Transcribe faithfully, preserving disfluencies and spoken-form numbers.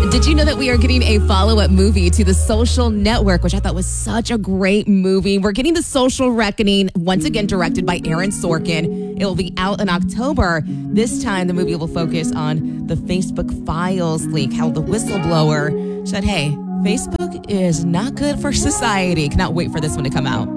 Did you know that we are getting a follow-up movie to The Social Network, which I thought was such a great movie? We're getting The Social Reckoning, once again directed by Aaron Sorkin. It will be out in October. This time, the movie will focus on the Facebook Files leak, how the whistleblower said, hey, Facebook is not good for society. Cannot wait for this one to come out.